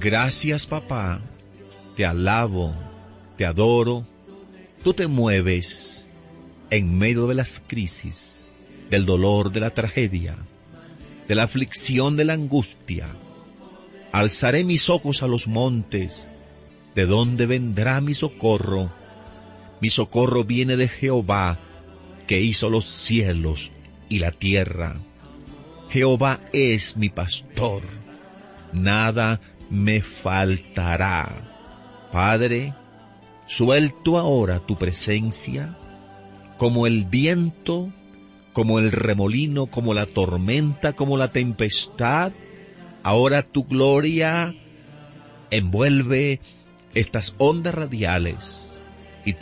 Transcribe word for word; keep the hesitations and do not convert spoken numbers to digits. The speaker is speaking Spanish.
Gracias, papá. Te alabo, te adoro. Tú te mueves en medio de las crisis, del dolor, de la tragedia, de la aflicción, de la angustia. Alzaré mis ojos a los montes. ¿De dónde vendrá mi socorro? Mi socorro viene de Jehová, que hizo los cielos y la tierra. Jehová es mi pastor. Nada me faltará. Padre, suelto ahora tu presencia, como el viento, como el remolino, como la tormenta, como la tempestad. Ahora tu gloria envuelve estas ondas radiales,